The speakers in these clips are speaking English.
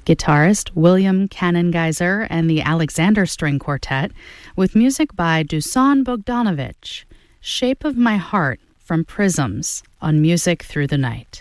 Guitarist William Kanengeiser and the Alexander String Quartet, with music by Dusan Bogdanovich. Shape of My Heart from Prisms on Music Through the Night.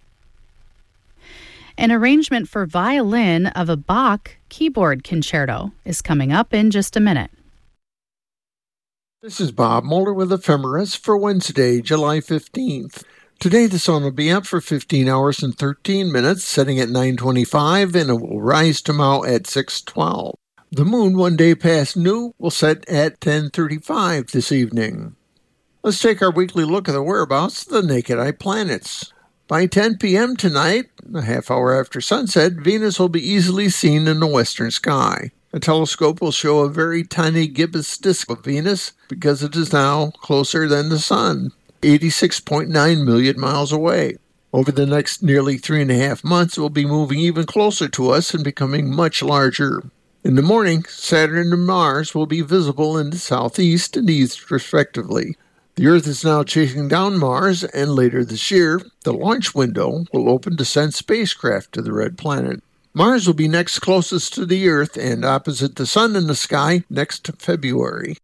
An arrangement for violin of a Bach keyboard concerto is coming up in just a minute. This is Bob Moeller with Ephemeris for Wednesday, July 15th. Today the sun will be up for 15 hours and 13 minutes, setting at 9:25, and it will rise tomorrow at 6:12. The moon, one day past new, will set at 10:35 this evening. Let's take our weekly look at the whereabouts of the naked eye planets. By 10 p.m. tonight, a half hour after sunset, Venus will be easily seen in the western sky. A telescope will show a very tiny gibbous disk of Venus because it is now closer than the sun, 86.9 million miles away. Over the next nearly 3.5 months, it will be moving even closer to us and becoming much larger. In the morning, Saturn and Mars will be visible in the southeast and east, respectively. The Earth is now chasing down Mars, and later this year, the launch window will open to send spacecraft to the red planet. Mars will be next closest to the Earth and opposite the Sun in the sky next February.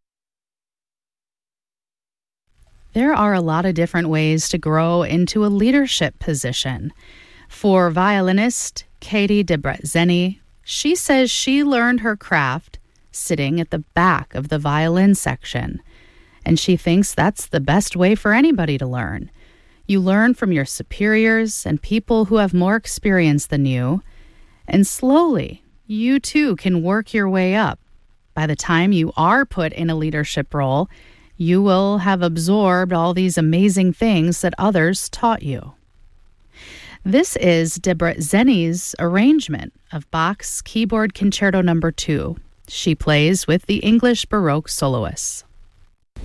There are a lot of different ways to grow into a leadership position. For violinist Katie Debretzeni, she says she learned her craft sitting at the back of the violin section. And she thinks that's the best way for anybody to learn. You learn from your superiors and people who have more experience than you, and slowly, you too can work your way up. By the time you are put in a leadership role, you will have absorbed all these amazing things that others taught you. This is Debretzeni's arrangement of Bach's Keyboard Concerto No. 2. She plays with the English Baroque soloists.